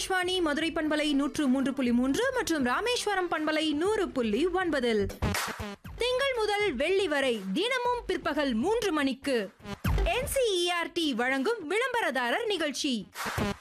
ஆகாஷ்வாணி மதுரை பண்பலை 103.3 மற்றும் ராமேஸ்வரம் பண்பலை 100.9. திங்கள் முதல் வெள்ளி வரை தினமும் பிற்பகல் 3 மணிக்கு NCERT வழங்கும் விளம்பரதாரர் நிகழ்ச்சி.